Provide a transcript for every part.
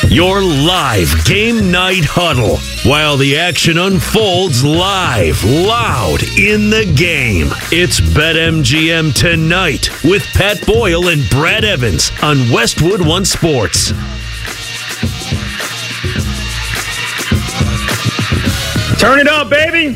Your live game night huddle while the action unfolds live, loud in the game. It's BetMGM Tonight with Pat Boyle and Brad Evans on Westwood One Sports. Turn it up, baby.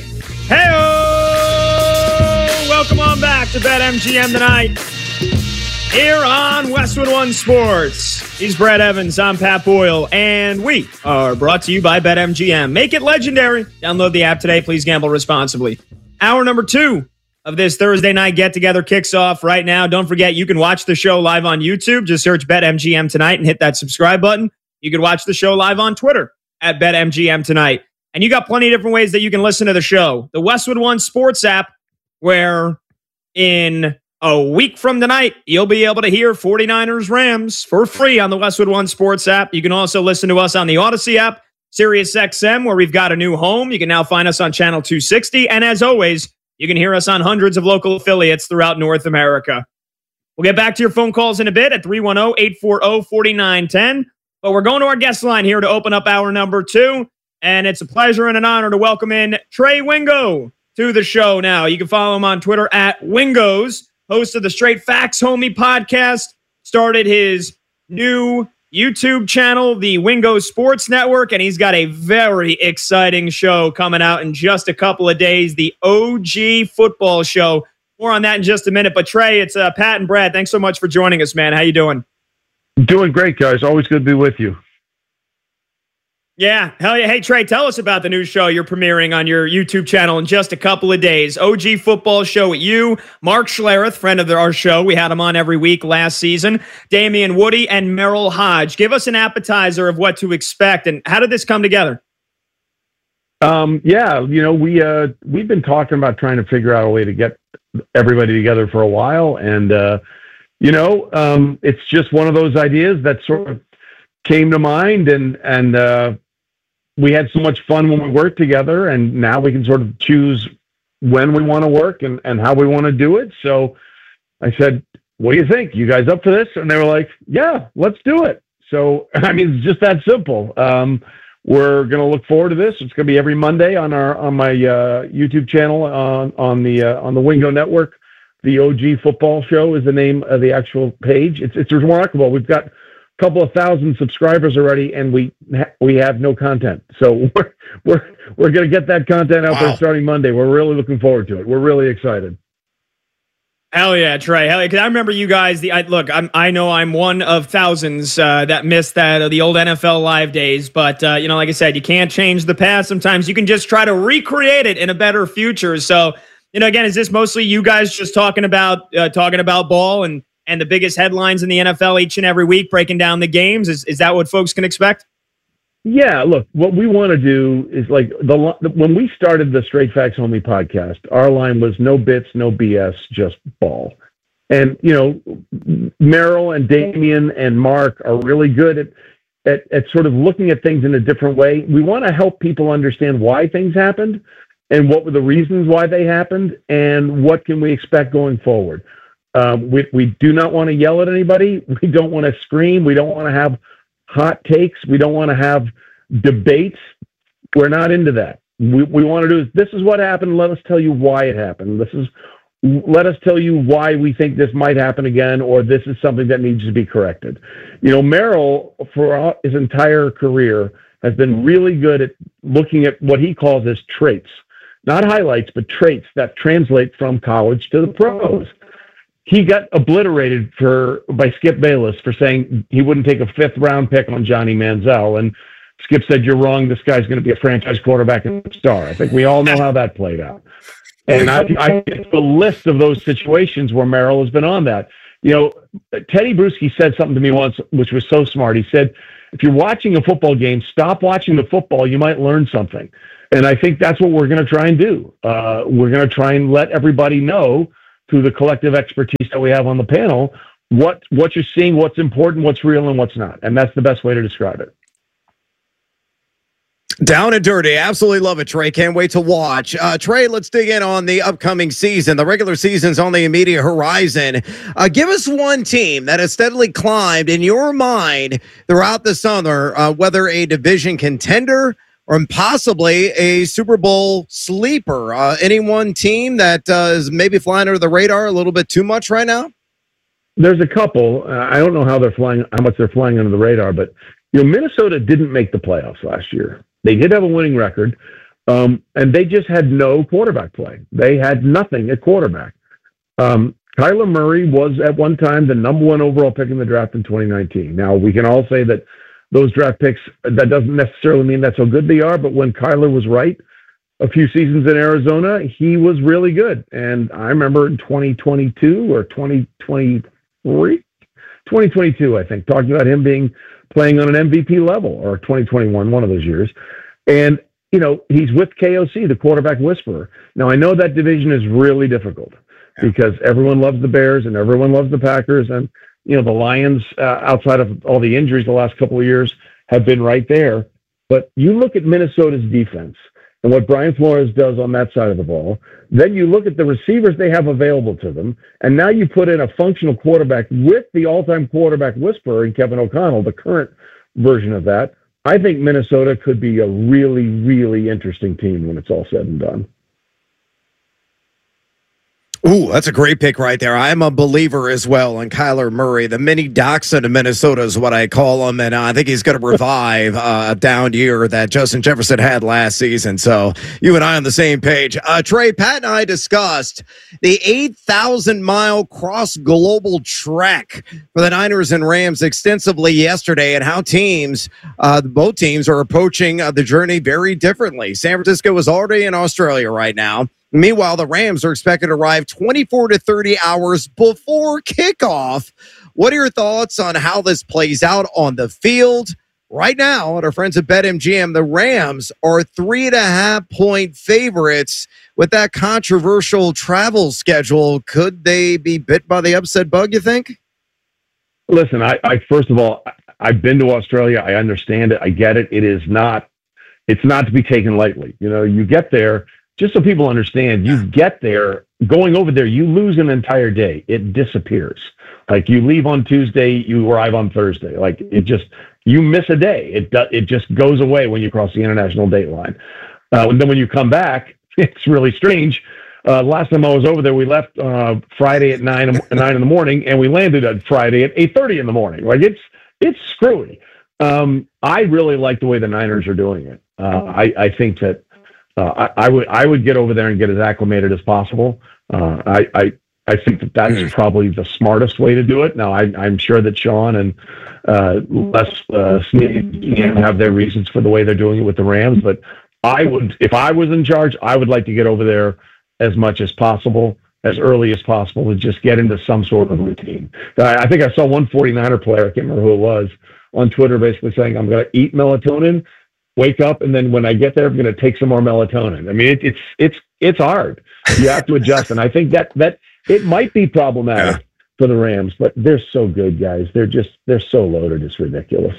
Hey-o! Welcome on back to BetMGM Tonight here on Westwood One Sports. He's Brad Evans, I'm Pat Boyle, and we are brought to you by BetMGM. Make it legendary. Download the app today. Please gamble responsibly. Hour number 2 of this Thursday night get-together kicks off right now. Don't forget, you can watch the show live on YouTube. Just search BetMGM Tonight and hit that subscribe button. You can watch the show live on Twitter at BetMGM Tonight. And you got plenty of different ways that you can listen to the show. The Westwood One Sports app, where in a week from tonight, you'll be able to hear 49ers Rams for free on the Westwood One Sports app. You can also listen to us on the Odyssey app, SiriusXM, where we've got a new home. You can now find us on Channel 260. And as always, you can hear us on hundreds of local affiliates throughout North America. We'll get back to your phone calls in a bit at 310-840-4910. But we're going to our guest line here to open up hour number 2. And it's a pleasure and an honor to welcome in Trey Wingo to the show now. You can follow him on Twitter at Wingos, host of the Straight Facts Homie podcast, started his new YouTube channel, the Wingo Sports Network, and he's got a very exciting show coming out in just a couple of days, the OG Football Show. More on that in just a minute. But Trey, it's Pat and Brad. Thanks so much for joining us, man. How you doing? Doing great, guys. Always good to be with you. Yeah, hell yeah. Hey, Trey, tell us about the new show you're premiering on your YouTube channel in just a couple of days. OG Football Show with you, Mark Schlereth, friend of our show. We had him on every week last season. Damian Woody and Merrill Hodge. Give us an appetizer of what to expect, and how did this come together? We've been talking about trying to figure out a way to get everybody together for a while, and it's just one of those ideas that sort of came to mind, and we had so much fun when we worked together, and now we can sort of choose when we want to work and how we want to do it. So I said, what do you think? You guys up for this? And they were like, yeah, let's do it. So, I mean, it's just that simple. We're going to look forward to this. It's going to be every Monday on my YouTube channel on the Wingo Network. The OG Football Show is the name of the actual page. It's remarkable. We've got couple of thousand subscribers already, and we have no content. So we're going to get that content out there starting Monday. We're really looking forward to it. We're really excited. Hell yeah, Trey. Hell yeah. Because I remember you guys. I know I'm one of thousands that missed the old NFL Live days. But like I said, you can't change the past. Sometimes you can just try to recreate it in a better future. So again, is this mostly you guys just talking about ball and the biggest headlines in the NFL each and every week, breaking down the games? Is that what folks can expect? Yeah, look, what we want to do is when we started the Straight Facts Homie podcast, our line was no bits, no BS, just ball. And, Merrill and Damian and Mark are really good at sort of looking at things in a different way. We want to help people understand why things happened and what were the reasons why they happened and what can we expect going forward. We do not want to yell at anybody. We don't want to scream. We don't want to have hot takes. We don't want to have debates. We're not into that. We want to do this is what happened. Let us tell you why it happened. Let us tell you why we think this might happen again, or this is something that needs to be corrected. Merrill, for his entire career, has been really good at looking at what he calls as traits, not highlights, but traits that translate from college to the pros. He got obliterated by Skip Bayless for saying he wouldn't take a 5th-round pick on Johnny Manziel. And Skip said, you're wrong. This guy's going to be a franchise quarterback and star. I think we all know how that played out. And I get a list of those situations where Merrill has been on that. Teddy Bruschi said something to me once, which was so smart. He said, if you're watching a football game, stop watching the football. You might learn something. And I think that's what we're going to try and do. We're going to try and let everybody know through the collective expertise that we have on the panel, what you're seeing, what's important, what's real, and what's not. And that's the best way to describe it. Down and dirty. Absolutely love it, Trey. Can't wait to watch. Trey, let's dig in on the upcoming season. The regular season's on the immediate horizon. Give us one team that has steadily climbed in your mind throughout the summer, whether a division contender or possibly a Super Bowl sleeper. Any one team that is maybe flying under the radar a little bit too much right now? There's a couple. I don't know how much they're flying under the radar, but Minnesota didn't make the playoffs last year. They did have a winning record, and they just had no quarterback play. They had nothing at quarterback. Kyler Murray was at one time the number one overall pick in the draft in 2019. Now, we can all say that those draft picks, that doesn't necessarily mean that's how good they are, but when Kyler was right a few seasons in Arizona, he was really good. And I remember in 2022 or 2022, I think, talking about him playing on an MVP level, or 2021, one of those years. And, he's with KOC, the quarterback whisperer. Now, I know that division is really difficult because everyone loves the Bears and everyone loves the Packers. And, the Lions, outside of all the injuries the last couple of years, have been right there. But you look at Minnesota's defense and what Brian Flores does on that side of the ball. Then you look at the receivers they have available to them, and now you put in a functional quarterback with the all-time quarterback whisperer in Kevin O'Connell, the current version of that. I think Minnesota could be a really, really interesting team when it's all said and done. Ooh, that's a great pick right there. I'm a believer as well in Kyler Murray. The mini Dachshund of Minnesota is what I call him, and I think he's going to revive a down year that Justin Jefferson had last season. So you and I on the same page. Trey, Pat and I discussed the 8,000-mile cross-global trek for the Niners and Rams extensively yesterday, and how both teams are approaching the journey very differently. San Francisco is already in Australia right now. Meanwhile, the Rams are expected to arrive 24 to 30 hours before kickoff. What are your thoughts on how this plays out on the field? Right now, at our friends at BetMGM, the Rams are 3.5-point favorites. With that controversial travel schedule, could they be bit by the upset bug, you think? Listen, I first of all, I've been to Australia. I understand it. I get it. It's not to be taken lightly. You get there. Just so people understand, you get there, going over there, you lose an entire day. It disappears. Like, you leave on Tuesday, you arrive on Thursday. Like, you miss a day. It just goes away when you cross the international date line. And then when you come back, it's really strange. Last time I was over there, we left Friday at 9 in the morning, and we landed on Friday at 8:30 in the morning. Like, it's screwy. I really like the way the Niners are doing it. I think that I would get over there and get as acclimated as possible. I think that's probably the smartest way to do it. Now, I'm sure that Sean and Les Snead have their reasons for the way they're doing it with the Rams, but if I was in charge, I would like to get over there as much as possible, as early as possible, to just get into some sort of routine. I think I saw one 49er player, I can't remember who it was, on Twitter basically saying, I'm going to eat melatonin, wake up, and then when I get there, I'm going to take some more melatonin. I mean, it's hard. You have to adjust, and I think that it might be problematic for the Rams, but they're so good, guys. They're so loaded. It's ridiculous.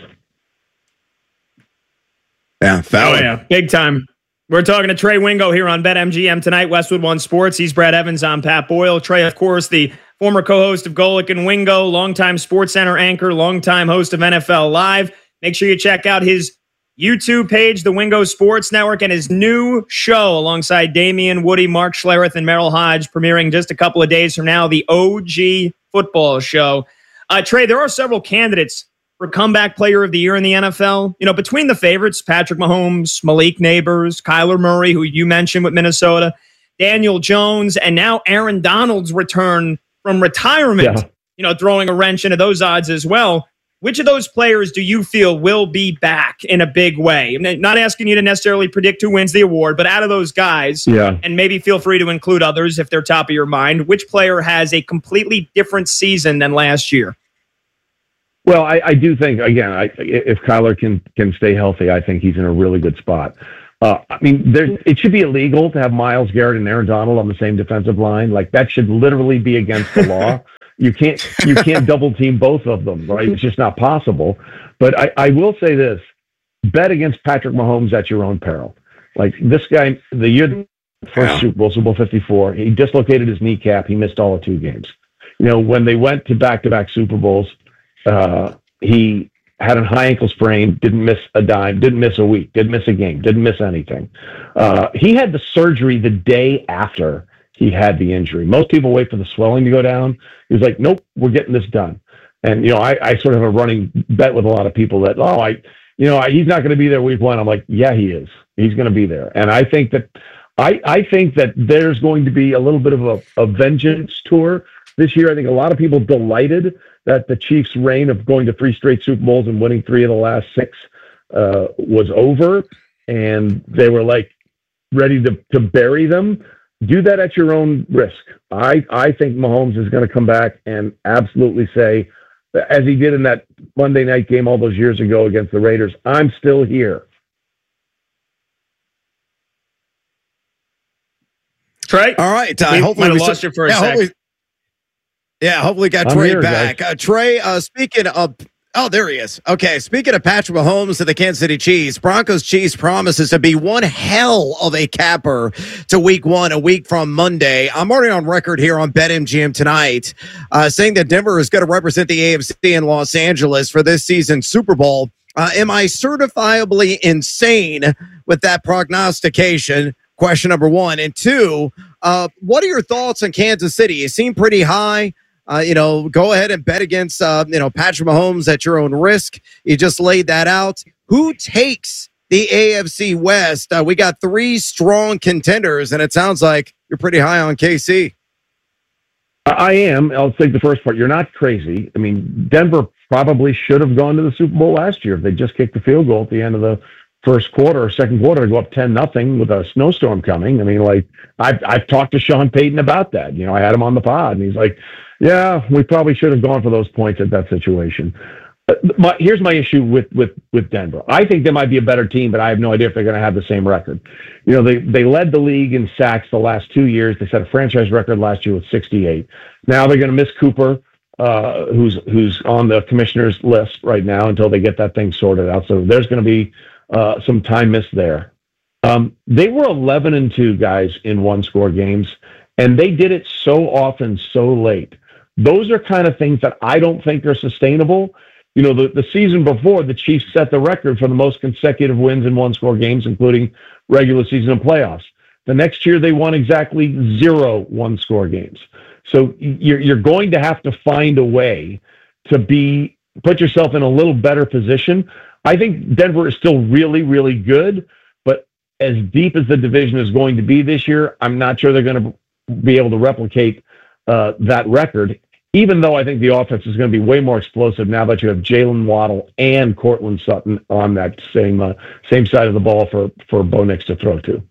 Yeah, big time. We're talking to Trey Wingo here on BetMGM tonight, Westwood One Sports. He's Brad Evans. I'm Pat Boyle. Trey, of course, the former co-host of Golic and Wingo, longtime SportsCenter anchor, longtime host of NFL Live. Make sure you check out his YouTube page, the Wingo Sports Network, and his new show alongside Damian Woody, Mark Schlereth, and Merrill Hodge, premiering just a couple of days from now, the OG Football Show. Trey, there are several candidates for Comeback Player of the Year in the NFL. Between the favorites, Patrick Mahomes, Malik Nabers, Kyler Murray, who you mentioned with Minnesota, Daniel Jones, and now Aaron Donald's return from retirement, throwing a wrench into those odds as well. Which of those players do you feel will be back in a big way? I'm not asking you to necessarily predict who wins the award, but out of those guys, and maybe feel free to include others if they're top of your mind, which player has a completely different season than last year? Well, I do think, again, if Kyler can stay healthy, I think he's in a really good spot. It should be illegal to have Myles Garrett and Aaron Donald on the same defensive line. Like, that should literally be against the law. You can't double team both of them, right? It's just not possible. But I will say this. bet against Patrick Mahomes at your own peril. Like this guy, the year the first Super Bowl, Super Bowl 54, he dislocated his kneecap. He missed all of 2 games. When they went to back-to-back Super Bowls, he had a high ankle sprain, didn't miss a dime, didn't miss a week, didn't miss a game, didn't miss anything. He had the surgery the day after he had the injury. Most people wait for the swelling to go down. He was like, nope, we're getting this done. And, I sort of have a running bet with a lot of people that, he's not going to be there week 1. I'm like, yeah, he is. He's going to be there. And I think that there's going to be a little bit of a vengeance tour this year. I think a lot of people delighted that the Chiefs' reign of going to 3 straight Super Bowls and winning 3 of the last 6 was over. And they were like ready to bury them. Do that at your own risk. I think Mahomes is going to come back and absolutely say, as he did in that Monday night game all those years ago against the Raiders, I'm still here. Trey? All right. Hopefully we lost you for a second. Hopefully got Trey back. Trey, speaking of... Oh, there he is. Okay, speaking of Patrick Mahomes to the Kansas City Chiefs, Broncos Chiefs promises to be one hell of a capper to week 1, a week from Monday. I'm already on record here on BetMGM tonight saying that Denver is going to represent the AFC in Los Angeles for this season's Super Bowl. Am I certifiably insane with that prognostication? Question number 1. And 2, what are your thoughts on Kansas City? You seem pretty high. Go ahead and bet against, Patrick Mahomes at your own risk. You just laid that out. Who takes the AFC West? We got 3 strong contenders, and it sounds like you're pretty high on KC. I am. I'll take the first part. You're not crazy. I mean, Denver probably should have gone to the Super Bowl last year if they just kicked the field goal at the end of the first quarter or second quarter to go up 10-0 with a snowstorm coming. I mean, I've talked to Sean Payton about that. I had him on the pod, and he's like, yeah, we probably should have gone for those points at that situation. Here's my issue with Denver. I think they might be a better team, but I have no idea if they're going to have the same record. They led the league in sacks the last 2 years. They set a franchise record last year with 68. Now they're going to miss Cooper, who's on the commissioner's list right now until they get that thing sorted out. So there's going to be some time missed there. They were 11-2 guys in 1-score games, and they did it so often, so late. Those are kind of things that I don't think are sustainable. The season before, the Chiefs set the record for the most consecutive wins in 1-score games, including regular season and playoffs. The next year, they won exactly 0 1-score games. So you're going to have to find a way to put yourself in a little better position. I think Denver is still really, really good, but as deep as the division is going to be this year, I'm not sure they're going to be able to replicate that record, even though I think the offense is going to be way more explosive now that you have Jalen Waddle and Cortland Sutton on that same side of the ball for Bo Nix to throw to.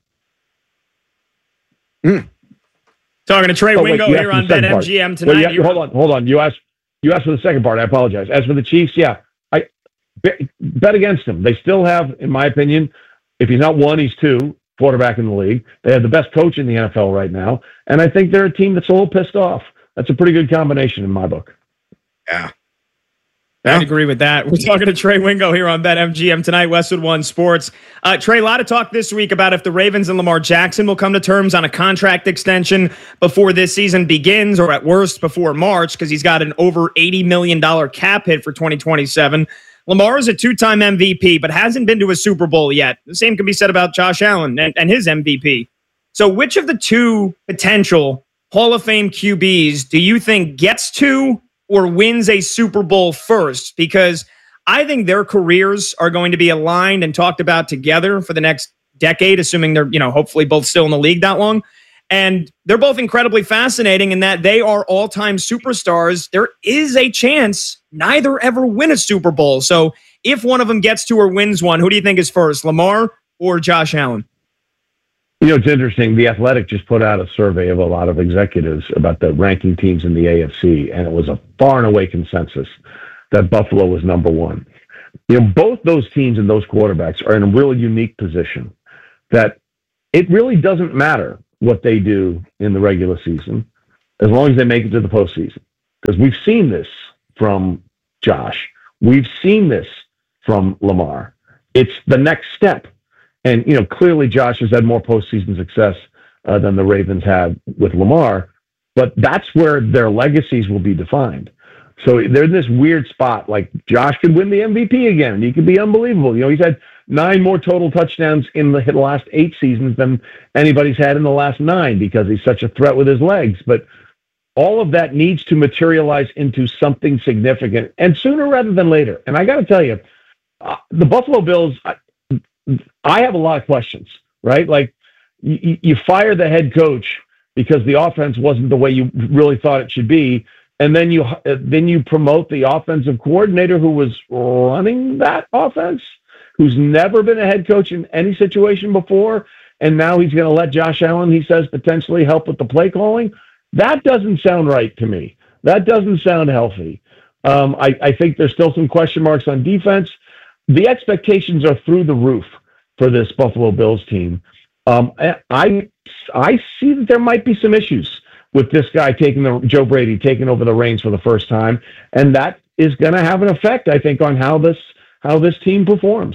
Talking to Trey Wingo here on BetMGM tonight. Hold on. You asked for the second part. I apologize. As for the Chiefs, I bet against them. They still have, in my opinion, if he's not 1, he's 2. Quarterback in the league. They have the best coach in the NFL right now, and I think they're a team that's a little pissed off. That's a pretty good combination in my book. Yeah. I'd agree with that. We're talking to Trey Wingo here on BetMGM tonight, Westwood One Sports. Trey, a lot of talk this week about if the Ravens and Lamar Jackson will come to terms on a contract extension before this season begins, or at worst before March, because he's got an over $80 million cap hit for 2027. Lamar is a 2-time MVP, but hasn't been to a Super Bowl yet. The same can be said about Josh Allen and his MVP. So which of the 2 potential Hall of Fame QBs do you think gets to or wins a Super Bowl first? Because I think their careers are going to be aligned and talked about together for the next decade, assuming they're, hopefully both still in the league that long. And they're both incredibly fascinating in that they are all-time superstars. There is a chance neither ever win a Super Bowl. So if one of them gets to or wins one, who do you think is first, Lamar or Josh Allen? It's interesting. The Athletic just put out a survey of a lot of executives about the ranking teams in the AFC, and it was a far and away consensus that Buffalo was number 1. Both those teams and those quarterbacks are in a really unique position that it really doesn't matter what they do in the regular season as long as they make it to the postseason. Because we've seen this from Josh. We've seen this from Lamar. it's the next step. And, clearly Josh has had more postseason success than the Ravens had with Lamar, but that's where their legacies will be defined. So they're in this weird spot. Like, Josh could win the MVP again. He could be unbelievable. He's had 9 more total touchdowns in the last 8 seasons than anybody's had in the last 9 because he's such a threat with his legs. But all of that needs to materialize into something significant, and sooner rather than later. And I got to tell you, the Buffalo Bills, I have a lot of questions, right? Like, you fire the head coach because the offense wasn't the way you really thought it should be, and then you promote the offensive coordinator who was running that offense, who's never been a head coach in any situation before, and now he's going to let Josh Allen, he says, potentially help with the play calling. That doesn't sound right to me. That doesn't sound healthy. I think there's still some question marks on defense. The expectations are through the roof for this Buffalo Bills team. I see that there might be some issues with this guy Joe Brady taking over the reins for the first time, and that is going to have an effect, I think, on how this team performs.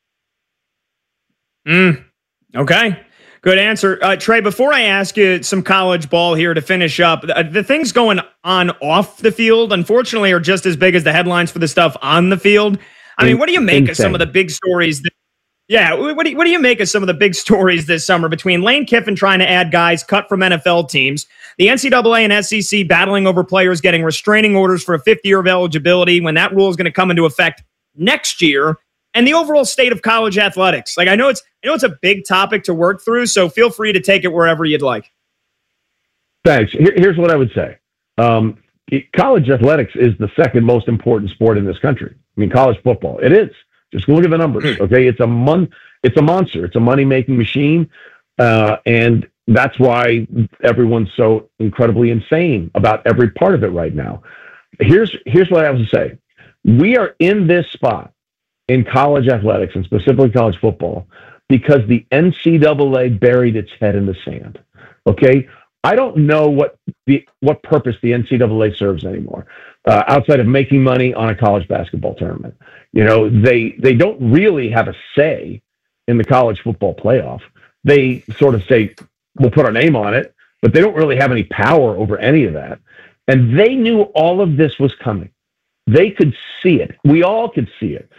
Okay. Good answer. Trey, before I ask you some college ball here to finish up, the things going on off the field, unfortunately, are just as big as the headlines for the stuff on the field. I mean, what do you make of some of the big stories? What do you make of some of the big stories this summer between Lane Kiffin trying to add guys cut from NFL teams, the NCAA and SEC battling over players getting restraining orders for a 5th year of eligibility when that rule is going to come into effect next year, and the overall state of college athletics? Like, I know it's a big topic to work through, so feel free to take it wherever you'd like. Thanks. Here's what I would say. College athletics is the second most important sport in this country. I mean, college football. It is. Just look at the numbers. Okay, it's a monster. It's a money-making machine, and that's why everyone's so incredibly insane about every part of it right now. Here's what I have to say. We are in this spot in college athletics, and specifically college football, because the NCAA buried its head in the sand. Okay? I don't know what purpose the NCAA serves anymore, outside of making money on a college basketball tournament. They don't really have a say in the college football playoff. They sort of say, we'll put our name on it, but they don't really have any power over any of that. And they knew all of this was coming. They could see it. We all could see it.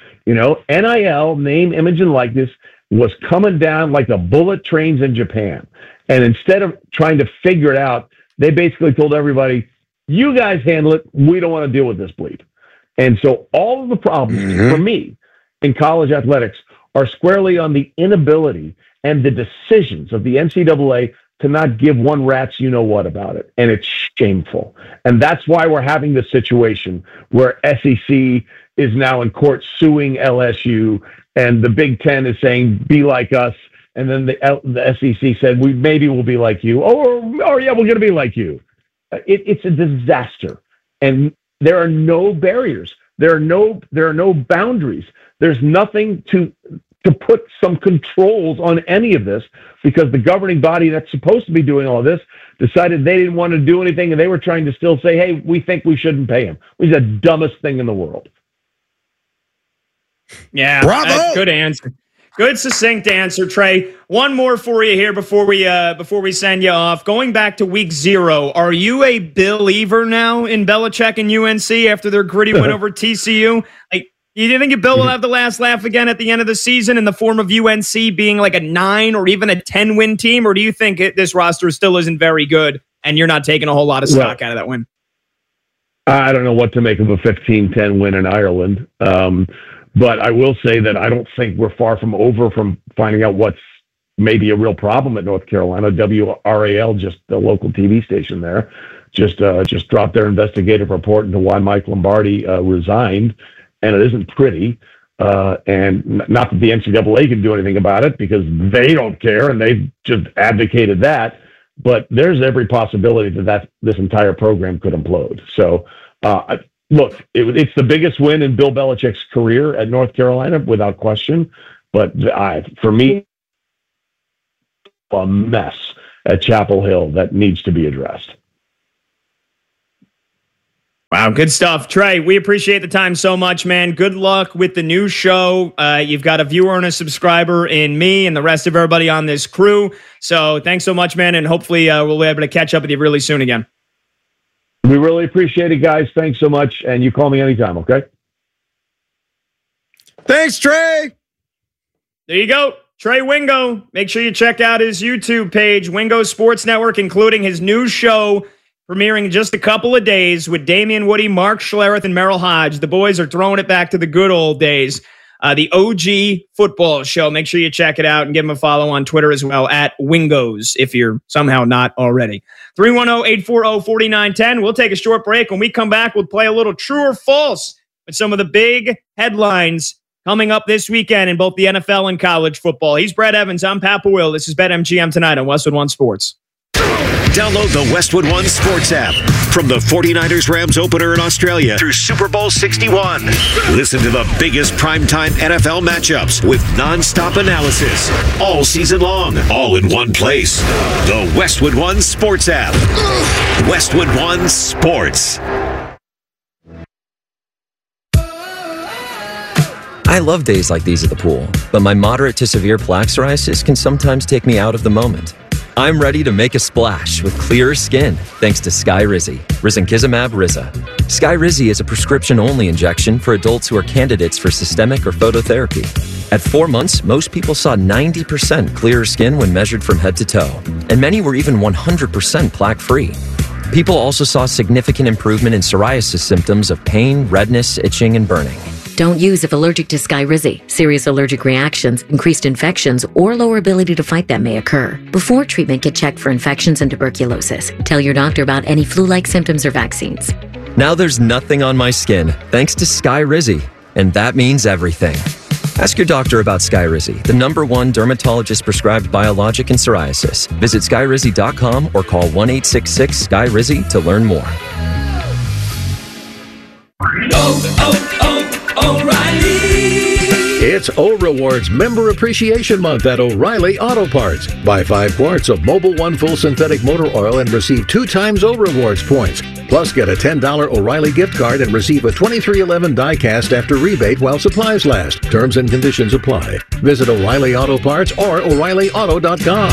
NIL, name, image, and likeness, was coming down like the bullet trains in Japan. And instead of trying to figure it out, they basically told everybody, you guys handle it. We don't want to deal with this bleep. And so all of the problems for me in college athletics are squarely on the inability and the decisions of the NCAA to not give one rat's you-know-what about it. And it's shameful. And that's why we're having this situation where SEC is now in court suing LSU, and the Big Ten is saying, be like us. And then the SEC said, maybe we'll be like you. Or yeah, we're going to be like you. It's a disaster. And there are no barriers. There are no boundaries. There's nothing to put some controls on any of this, because the governing body that's supposed to be doing all of this decided they didn't want to do anything, and they were trying to still say, hey, we think we shouldn't pay him. Which is the dumbest thing in the world. Yeah, bravo. Good answer. Good succinct answer, Trey. One more for you here before we send you off. Going back to week 0, are you a believer now in Belichick and UNC after their gritty win over TCU? Like, you think Bill will have the last laugh again at the end of the season in the form of UNC being like a 9 or even a 10-win team? Or do you think this roster still isn't very good and you're not taking a whole lot of stock out of that win? I don't know what to make of a 15-10 win in Ireland. But I will say that I don't think we're far from finding out what's maybe a real problem at North Carolina. WRAL, just the local TV station there, just dropped their investigative report into why Mike Lombardi resigned, and it isn't pretty. And not that the NCAA can do anything about it, because they don't care and they've just advocated that. But there's every possibility that this entire program could implode. So, look, it's the biggest win in Bill Belichick's career at North Carolina, without question. But for me, a mess at Chapel Hill that needs to be addressed. Wow, good stuff. Trey, we appreciate the time so much, man. Good luck with the new show. You've got a viewer and a subscriber in me and the rest of everybody on this crew. So thanks so much, man, and hopefully we'll be able to catch up with you really soon again. We really appreciate it, guys. Thanks so much, and you call me anytime, okay? Thanks, Trey. There you go. Trey Wingo. Make sure you check out his YouTube page, Wingo Sports Network, including his new show premiering in just a couple of days with Damian Woody, Mark Schlereth, and Merrill Hodge. The boys are throwing it back to the good old days. The OG football show. Make sure you check it out and give them a follow on Twitter as well at Wingos if you're somehow not already. 310-840-4910. We'll take a short break. When we come back, we'll play a little true or false with some of the big headlines coming up this weekend in both the NFL and college football. He's Brett Evans. I'm Pat Boyle. This is BetMGM Tonight on Westwood One Sports. Download the Westwood One Sports app. From the 49ers-Rams opener in Australia through Super Bowl 61. Listen to the biggest primetime NFL matchups with nonstop analysis all season long, all in one place. The Westwood One Sports app. Westwood One Sports. I love days like these at the pool, but my moderate to severe plaque psoriasis can sometimes take me out of the moment. I'm ready to make a splash with clearer skin thanks to Skyrizi, risankizumab Riza. Skyrizi is a prescription-only injection for adults who are candidates for systemic or phototherapy. At 4 months, most people saw 90% clearer skin when measured from head to toe, and many were even 100% plaque-free. People also saw significant improvement in psoriasis symptoms of pain, redness, itching, and burning. Don't use if allergic to Skyrizi. Serious allergic reactions, increased infections, or lower ability to fight them may occur. Before treatment, get checked for infections and tuberculosis. Tell your doctor about any flu-like symptoms or vaccines. Now there's nothing on my skin thanks to Skyrizi, and that means everything. Ask your doctor about Skyrizi, the #1 dermatologist-prescribed biologic in psoriasis. Visit Skyrizi.com or call 1-866-SKYRIZI to learn more. It's O-Rewards Member Appreciation Month at O'Reilly Auto Parts. Buy 5 quarts of Mobil 1 full synthetic motor oil and receive 2 times O-Rewards points. Plus, get a $10 O'Reilly gift card and receive a 2311 die-cast after rebate while supplies last. Terms and conditions apply. Visit O'Reilly Auto Parts or O'ReillyAuto.com.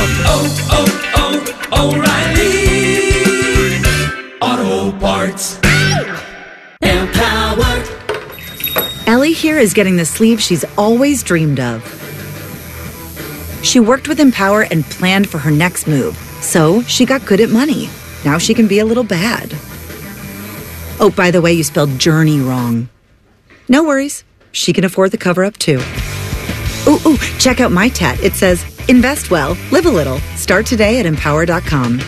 O'Reilly Auto Parts. Empowered. Ellie here is getting the sleeve she's always dreamed of. She worked with Empower and planned for her next move, so she got good at money. Now she can be a little bad. Oh, by the way, you spelled journey wrong. No worries. She can afford the cover-up, too. Ooh, check out my tat. It says, invest well, live a little. Start today at Empower.com.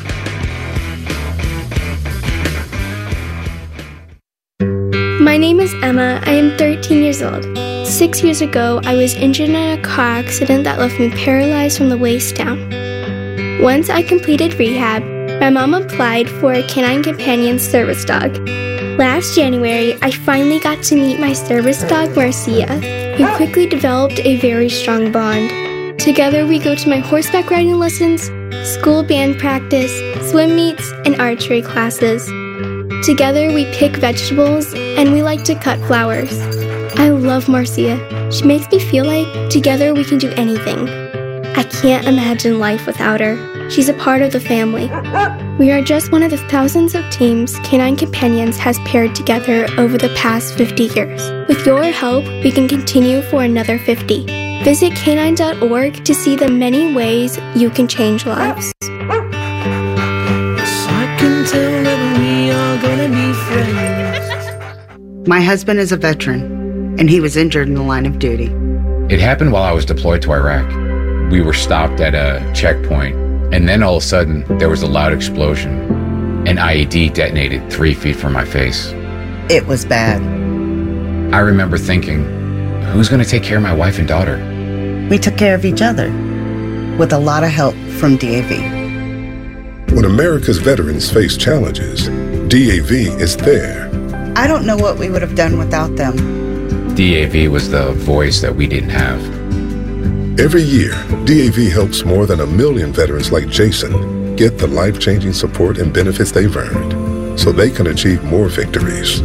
My name is Emma. I am 13 years old. 6 years ago, I was injured in a car accident that left me paralyzed from the waist down. Once I completed rehab, my mom applied for a Canine Companion service dog. Last January, I finally got to meet my service dog, Marcia, who quickly developed a very strong bond. Together, we go to my horseback riding lessons, school band practice, swim meets, and archery classes. Together, we pick vegetables, and we like to cut flowers. I love Marcia. She makes me feel like together we can do anything. I can't imagine life without her. She's a part of the family. We are just one of the thousands of teams Canine Companions has paired together over the past 50 years. With your help, we can continue for another 50. Visit canine.org to see the many ways you can change lives. My husband is a veteran, and he was injured in the line of duty. It happened while I was deployed to Iraq. We were stopped at a checkpoint, and then all of a sudden, there was a loud explosion. An IED detonated 3 feet from my face. It was bad. I remember thinking, who's going to take care of my wife and daughter? We took care of each other, with a lot of help from DAV. When America's veterans face challenges, DAV is there. I don't know what we would have done without them. DAV was the voice that we didn't have. Every year, DAV helps more than 1 million veterans like Jason get the life-changing support and benefits they've earned so they can achieve more victories.